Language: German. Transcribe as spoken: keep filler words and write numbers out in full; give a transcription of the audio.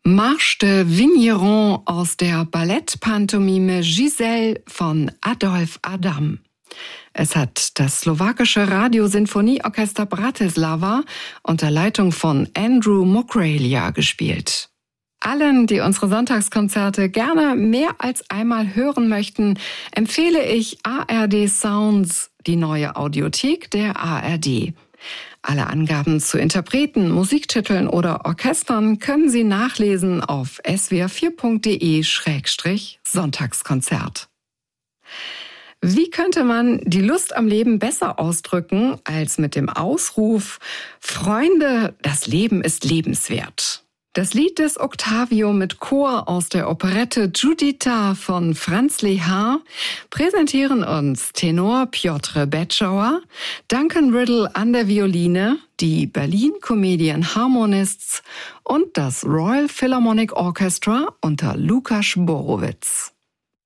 Marche de Vigneron aus der Ballettpantomime Giselle von Adolf Adam. Es hat das slowakische Radiosinfonieorchester Bratislava unter Leitung von Andrew Mokrelia gespielt. Allen, die unsere Sonntagskonzerte gerne mehr als einmal hören möchten, empfehle ich A R D Sounds, die neue Audiothek der A R D. Alle Angaben zu Interpreten, Musiktiteln oder Orchestern können Sie nachlesen auf s w r vier punkt d e Schrägstrich Sonntagskonzert. Wie könnte man die Lust am Leben besser ausdrücken als mit dem Ausruf: Freunde, das Leben ist lebenswert? Das Lied des Octavio mit Chor aus der Operette Giuditta von Franz Lehár präsentieren uns Tenor Piotr Betschauer, Duncan Riddle an der Violine, die Berlin Comedian Harmonists und das Royal Philharmonic Orchestra unter Lukas Borowitz.